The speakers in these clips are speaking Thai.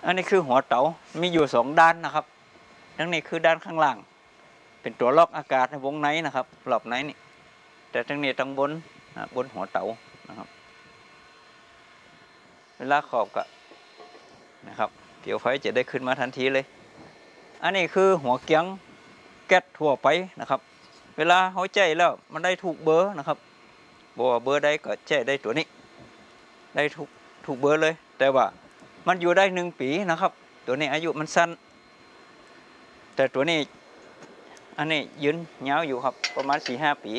อันนี้คือหัวเต๋ามีอยู่2ด้านนะครับทั้งนี้คือด้านข้างล่างเป็นตัวล็อกอากาศในวงในนะครับรอบในนี่แต่ทั้งนี้ตั้งบนบนหัวเต๋านะครับเวลาขอบก็นะครับเดี๋ยวไฟจะได้ขึ้นมาทันทีเลยอันนี้คือหัวเกียงแก๊สทั่วไปนะครับเวลาเขาใจแล้วมันได้ถูกเบอร์นะครับบอกว่าเบอร์ใดก็ใจได้ตัวนี้ได้ถูกเบอร์เลยแต่ว่ามันอยู่ได้1 ปีนะครับตัวนี้อายุมันสั้นแต่ตัวนี้อันนี้ยืนยาวอยู่ครับประมาณ 4-5 ปี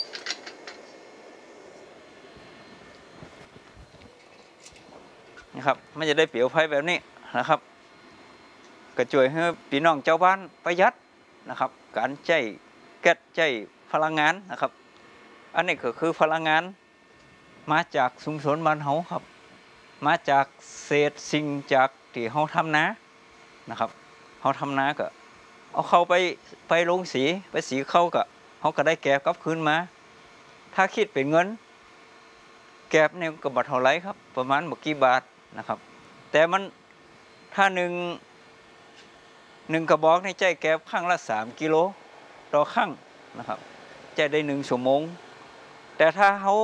นะครับมันจะได้เปลวไฟแบบนี้นะครับก็ช่วยให้พี่น้องเจ้าบ้านประหยัดนะครับการใช้แก๊สใช้พลังงานนะครับอันนี้ก็คือพลังงานมาจากชุมชนบ้านเฮาครับมาจากเศษสิ่งจากที่เฮาทำนานะครับเฮาทำนาก็เอาเข้าไปลงสีไปสีเข้าก็เฮาก็ได้แกบกลับคืนมาถ้าคิดเป็นเงินแกบเนี่ยก็บ่เท่าไหร่ครับประมาณบ่กี่บาทนะครับแต่มันถ้าหนึ่งกระบอกในใจแกบข้างละ3 กิโลต่อข้างนะครับใจได้1 ชั่วโมงแต่ถ้าเขา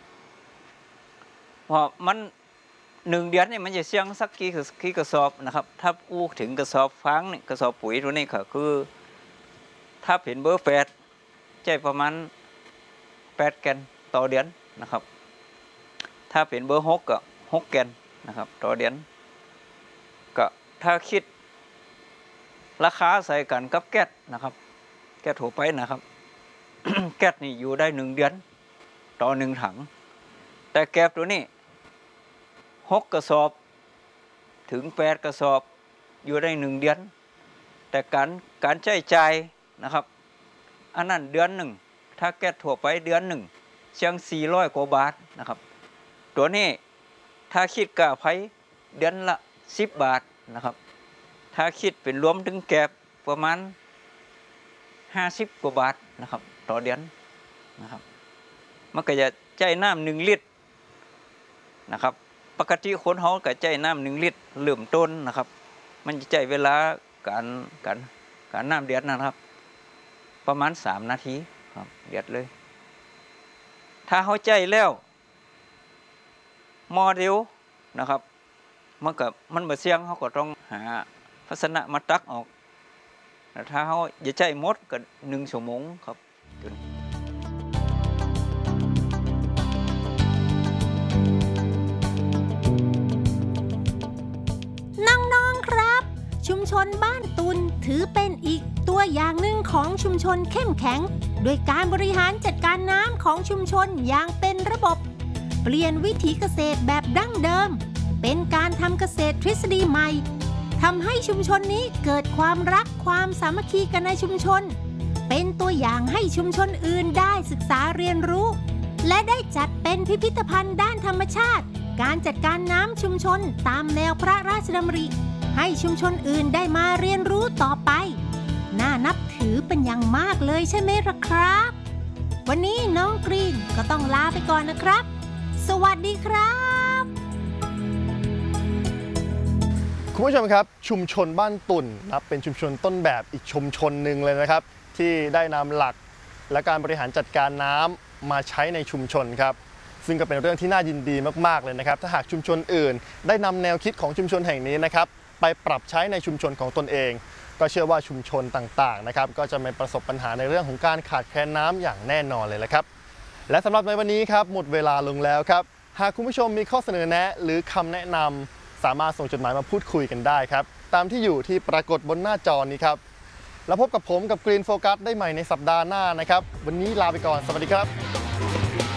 ว่ามัน1 เดือนนี่มันจะเสี่ยงสักกี่กระสอบนะครับถ้าอู้ถึงกระสอบฟางนี่กระสอบปุ๋ยตัวนี้ก็คือถ้าเป็นเบอร์8ใจประมาณ8 แกนต่อเดือนนะครับถ้าเป็นเบอร์6ก็6 แกนนะครับต่อเดือนก็ถ้าคิดราคาใส่กันกับแก๊สนะครับแก๊สทั่วไปนะครับ แก๊สนี่อยู่ได้1 เดือนต่อ1 ถังแต่แก๊สตัวนี้6 กระสอบถึง8 กระสอบอยู่ได้1 เดือนแต่การใช้จ่ายนะครับอันนั้นเดือน1ถ้าแก๊สทั่วไปเดือน1เชียง400 กว่าบาทนะครับตัวนี้ถ้าคิดค่าไฟเดือนละ10 บาทนะครับถ้าคิดเป็นรวมถึงแก๊สประมาณ50 กว่าบาทนะครับต่อเดือนนะครับมันก็จะใช้น้ำ1 ลิตรนะครับปกติคนเฮาก็ใช้น้ำ1 ลิตรเริ่มต้นนะครับมันจะใช้เวลาการน้ำเดือดนะครับประมาณ3 นาทีครับเดือดเลยถ้าเฮาใช้แล้วหม้อเดียวนะครับมันบ่เสี่ยงเฮาก็ต้องหาภาชนะมาตักออกถ้าเขาจะใช้หมดก็1 ชั่วโมงครับน้องๆครับชุมชนบ้านตุลถือเป็นอีกตัวอย่างหนึ่งของชุมชนเข้มแข็งโดยการบริหารจัดการน้ำของชุมชนอย่างเป็นระบบเปลี่ยนวิถีเกษตรแบบดั้งเดิมเป็นการทำเกษตรทฤษฎีใหม่ทำให้ชุมชนนี้เกิดความรักความสามัคคีกันในชุมชนเป็นตัวอย่างให้ชุมชนอื่นได้ศึกษาเรียนรู้และได้จัดเป็นพิพิธภัณฑ์ด้านธรรมชาติการจัดการน้ำชุมชนตามแนวพระราชดำริให้ชุมชนอื่นได้มาเรียนรู้ต่อไปน่านับถือเป็นอย่างมากเลยใช่ไหมล่ะครับวันนี้น้องกรีนก็ต้องลาไปก่อนนะครับสวัสดีครับคุณผู้ชมครับชุมชนบ้านตุ่นนับเป็นชุมชนต้นแบบอีกชุมชนหนึ่งเลยนะครับที่ได้นำหลักและการบริหารจัดการน้ำมาใช้ในชุมชนครับซึ่งก็เป็นเรื่องที่น่ายินดีมากๆเลยนะครับถ้าหากชุมชนอื่นได้นำแนวคิดของชุมชนแห่งนี้นะครับไปปรับใช้ในชุมชนของตนเองก็เชื่อว่าชุมชนต่างๆนะครับก็จะไม่ประสบปัญหาในเรื่องของการขาดแคลนน้ำอย่างแน่นอนเลยละครับและสำหรับในวันนี้ครับหมดเวลาลงแล้วครับหากคุณผู้ชมมีข้อเสนอแนะหรือคำแนะนำสามารถส่งจดหมายมาพูดคุยกันได้ครับตามที่อยู่ที่ปรากฏบนหน้าจอนี้ครับแล้วพบกับผมกับ Green Focus ได้ใหม่ในสัปดาห์หน้านะครับวันนี้ลาไปก่อนสวัสดีครับ